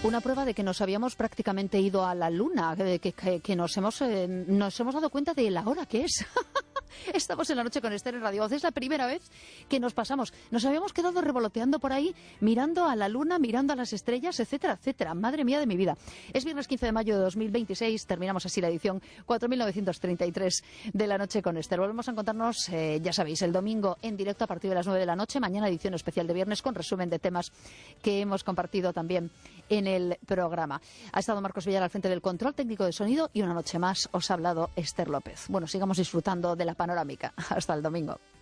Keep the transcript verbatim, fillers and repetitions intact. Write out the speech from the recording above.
una prueba de que nos habíamos prácticamente ido a la luna, que, que, que nos, hemos, eh, nos hemos dado cuenta de la hora que es. Estamos en La Noche con Esther en Radio Voz. Es la primera vez que nos pasamos. Nos habíamos quedado revoloteando por ahí, mirando a la luna, mirando a las estrellas, etcétera, etcétera. Madre mía de mi vida. Es viernes quince de mayo de dos mil veintiséis. Terminamos así la edición cuatro mil novecientos treinta y tres de La Noche con Esther. Volvemos a encontrarnos, eh, ya sabéis, el domingo en directo a partir de las nueve de la noche. Mañana edición especial de viernes con resumen de temas que hemos compartido también en el programa. Ha estado Marcos Villar al frente del control técnico de sonido y una noche más os ha hablado Esther López. Bueno, sigamos disfrutando de la panorámica. Hasta el domingo.